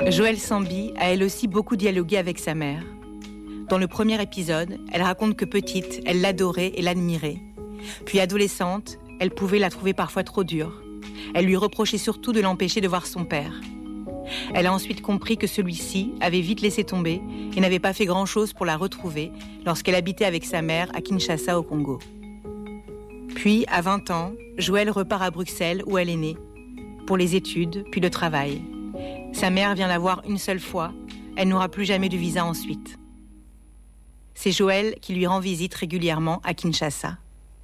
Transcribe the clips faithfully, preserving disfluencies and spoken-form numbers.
Joëlle Samby a elle aussi beaucoup dialogué avec sa mère. Dans le premier épisode, elle raconte que petite, elle l'adorait et l'admirait. Puis adolescente, elle pouvait la trouver parfois trop dure. Elle lui reprochait surtout de l'empêcher de voir son père. Elle a ensuite compris que celui-ci avait vite laissé tomber et n'avait pas fait grand-chose pour la retrouver lorsqu'elle habitait avec sa mère à Kinshasa au Congo. Puis, à vingt ans, Joëlle repart à Bruxelles où elle est née, pour les études, puis le travail. Sa mère vient la voir une seule fois, elle n'aura plus jamais de visa ensuite. C'est Joëlle qui lui rend visite régulièrement à Kinshasa.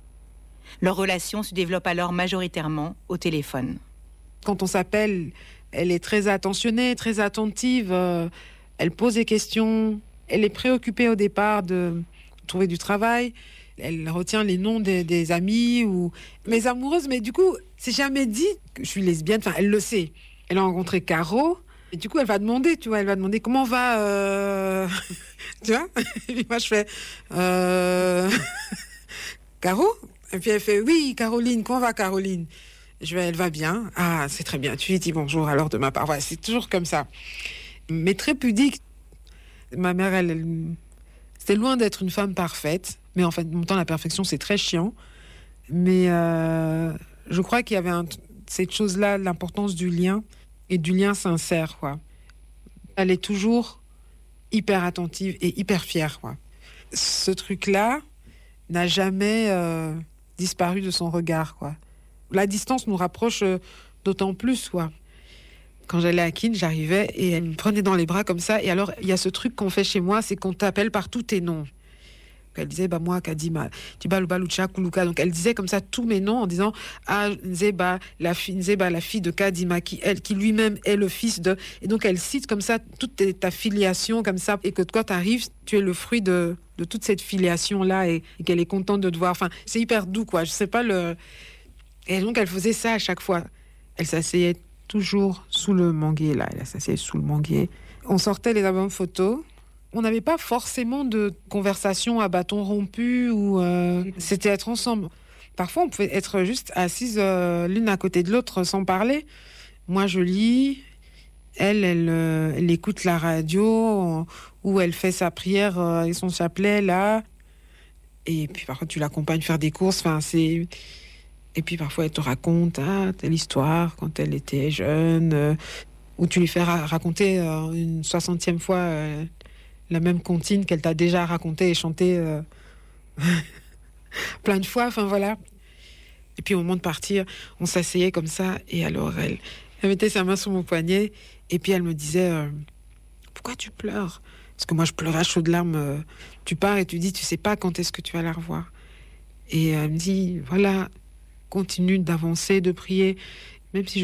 Leur relation se développe alors majoritairement au téléphone. Quand on s'appelle, elle est très attentionnée, très attentive, euh, elle pose des questions, elle est préoccupée au départ de trouver du travail, elle retient les noms des, des amis ou mes amoureuses, mais du coup, c'est jamais dit que je suis lesbienne, enfin, elle le sait. Elle a rencontré Caro, et du coup, elle va demander, tu vois, elle va demander comment va, euh... tu vois, et moi, je fais, euh... Caro? Et puis elle fait, oui, Caroline, comment va Caroline? Je vais, elle va bien. Ah, c'est très bien. Tu lui dis bonjour alors de ma part. Voilà, c'est toujours comme ça. Mais très pudique. Ma mère, elle, elle c'était loin d'être une femme parfaite. Mais en fait, en même temps, la perfection, c'est très chiant. Mais euh, je crois qu'il y avait un, cette chose-là, l'importance du lien et du lien sincère, quoi. Elle est toujours hyper attentive et hyper fière, quoi. Ce truc-là n'a jamais euh, disparu de son regard, quoi. La distance nous rapproche euh, d'autant plus, quoi. Quand j'allais à Kin, j'arrivais et elle me prenait dans les bras comme ça. Et alors, il y a ce truc qu'on fait chez moi, c'est qu'on t'appelle par tous tes noms. Elle disait, bah, moi, Kadima, Tibaluba, Lucha, Kuluka. Donc, elle disait comme ça tous mes noms en disant, ah, Nzeba, la fille, Nzeba, la fille de Kadima, qui, elle, qui lui-même est le fils de. Et donc, elle cite comme ça toute ta filiation, comme ça. Et que quand tu arrives, tu es le fruit de, de toute cette filiation-là et, et qu'elle est contente de te voir. Enfin, c'est hyper doux, quoi. Je sais pas le. Et donc, elle faisait ça à chaque fois. Elle s'asseyait toujours sous le manguier, là. Elle s'asseyait sous le manguier. On sortait les albums photos. On n'avait pas forcément de conversation à bâton rompu ou euh, c'était être ensemble. Parfois, on pouvait être juste assises euh, l'une à côté de l'autre sans parler. Moi, je lis. Elle, elle, euh, elle écoute la radio euh, ou elle fait sa prière euh, et son chapelet, là. Et puis, parfois, tu l'accompagnes faire des courses. Enfin, c'est... Et puis parfois, elle te raconte ah, telle histoire quand elle était jeune, euh, ou tu lui fais ra- raconter euh, une soixantième fois euh, la même comptine qu'elle t'a déjà racontée et chantée euh, plein de fois. Enfin voilà. Et puis au moment de partir, on s'asseyait comme ça et alors elle, elle mettait sa main sur mon poignet et puis elle me disait euh, pourquoi tu pleures? Parce que moi je pleurais à chaudes larmes. Euh, tu pars et tu dis tu sais pas quand est-ce que tu vas la revoir. Et elle me dit voilà. Continue d'avancer, de prier, même si je